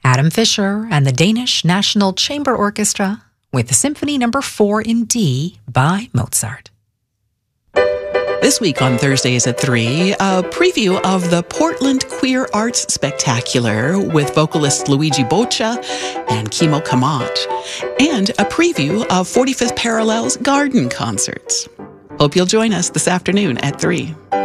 Adam Fischer and the Danish National Chamber Orchestra with Symphony No. 4 in D by Mozart. This week on Thursdays at 3, a preview of the Portland Queer Arts Spectacular with vocalist Luigi Boccia and Kimo Kamat, and a preview of 45th Parallel's Garden Concerts. Hope you'll join us this afternoon at 3.